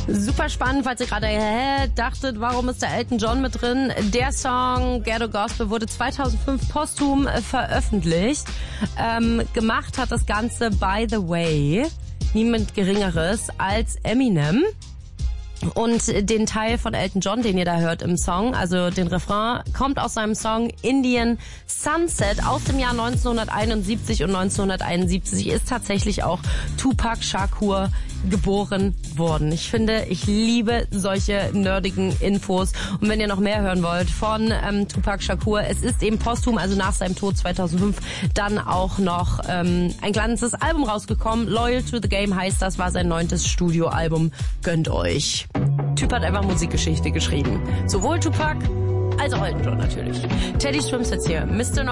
Super spannend, falls ihr gerade dachtet, warum ist da Elton John mit drin? Der Song Ghetto Gospel wurde 2005 posthum veröffentlicht. Gemacht hat das Ganze, by the way, niemand Geringeres als Eminem. Und den Teil von Elton John, den ihr da hört im Song, also den Refrain, kommt aus seinem Song Indian Sunset aus dem Jahr 1971. Und 1971 ist tatsächlich auch Tupac Shakur geboren worden. Ich finde, ich liebe solche nerdigen Infos. Und wenn ihr noch mehr hören wollt von Tupac Shakur, es ist eben posthum, also nach seinem Tod 2005, dann auch noch ein ganzes Album rausgekommen. Loyal to the Game heißt das, war sein 9. Studioalbum. Gönnt euch. Typ hat einfach Musikgeschichte geschrieben. Sowohl Tupac als auch Elton John natürlich. Teddy Swims jetzt hier. Mr.